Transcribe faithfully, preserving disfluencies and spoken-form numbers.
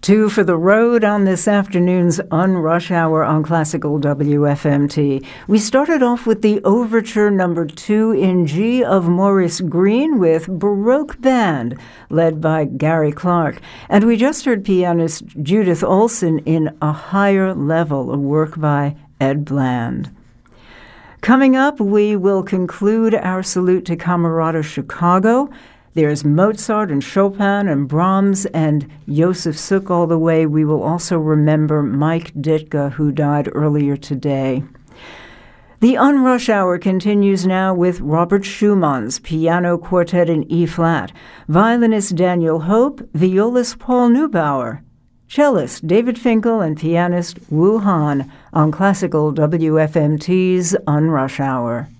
Two for the road on this afternoon's Unrush Hour on Classical W F M T. We started off with the Overture Number Two in G of Maurice Greene with Baroque Band, led by Gary Clark. And we just heard pianist Judith Olson in A Higher Level, a work by Ed Bland. Coming up, we will conclude our salute to Camerata Chicago. There's Mozart and Chopin and Brahms and Josef Suk all the way. We will also remember Mike Ditka, who died earlier today. The Unrush Hour continues now with Robert Schumann's Piano Quartet in E-flat, violinist Daniel Hope, violist Paul Neubauer, cellist David Finkel, and pianist Wu Han on Classical W F M T's Unrush Hour.